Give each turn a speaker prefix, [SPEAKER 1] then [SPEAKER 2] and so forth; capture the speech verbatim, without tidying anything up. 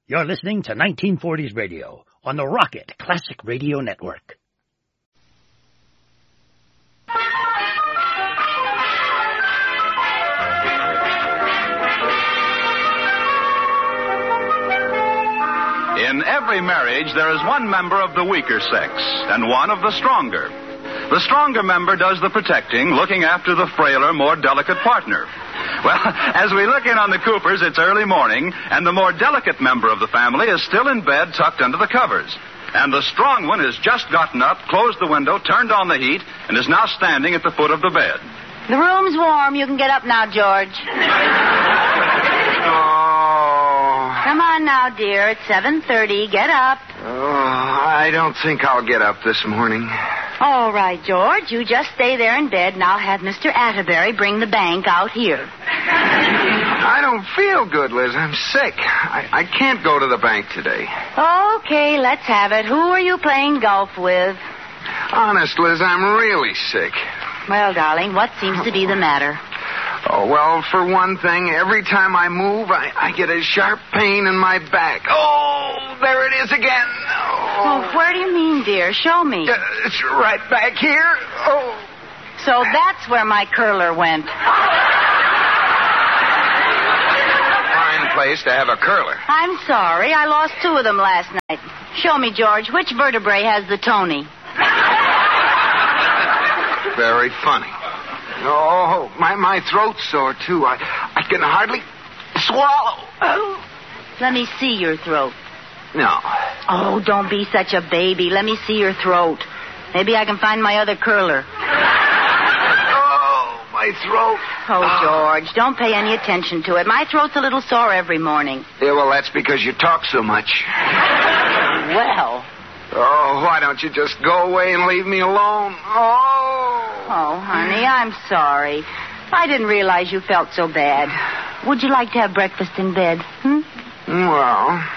[SPEAKER 1] You're listening to nineteen forties Radio on the Rocket Classic Radio Network.
[SPEAKER 2] In every marriage, there is one member of the weaker sex and one of the stronger. The stronger member does the protecting, looking after the frailer, more delicate partner. Well, as we look in on the Coopers, it's early morning, and the more delicate member of the family is still in bed, tucked under the covers. And the strong one has just gotten up, closed the window, turned on the heat, and is now standing at the foot of the bed.
[SPEAKER 3] The room's warm. You can get up now, George.
[SPEAKER 4] Oh.
[SPEAKER 3] Come on now, dear. It's seven thirty. Get up.
[SPEAKER 4] Oh, I don't think I'll get up this morning.
[SPEAKER 3] All right, George. You just stay there in bed, and I'll have Mister Atterbury bring the bank out here.
[SPEAKER 4] I don't feel good, Liz. I'm sick. I, I can't go to the bank today.
[SPEAKER 3] Okay, let's have it. Who are you playing golf with?
[SPEAKER 4] Honest, Liz, I'm really sick.
[SPEAKER 3] Well, darling, what seems to be the matter?
[SPEAKER 4] Oh, well, for one thing, every time I move, I, I get a sharp pain in my back. Oh, there it is again. Oh,
[SPEAKER 3] oh where do you mean, dear? Show me.
[SPEAKER 4] Uh, it's right back here. Oh.
[SPEAKER 3] So that's where my curler went.
[SPEAKER 4] Fine place to have a curler.
[SPEAKER 3] I'm sorry. I lost two of them last night. Show me, George, which vertebrae has the Tony?
[SPEAKER 4] Very funny. Oh, my, my throat's sore, too. I, I can hardly swallow. Oh.
[SPEAKER 3] Let me see your throat.
[SPEAKER 4] No.
[SPEAKER 3] Oh, don't be such a baby. Let me see your throat. Maybe I can find my other curler.
[SPEAKER 4] Oh, my throat.
[SPEAKER 3] Oh, George, don't pay any attention to it. My throat's a little sore every morning.
[SPEAKER 4] Yeah, well, that's because you talk so much.
[SPEAKER 3] Well.
[SPEAKER 4] Oh, why don't you just go away and leave me alone? Oh.
[SPEAKER 3] Oh, honey, I'm sorry. I didn't realize you felt so bad. Would you like to have breakfast in bed? Hmm?
[SPEAKER 4] Well...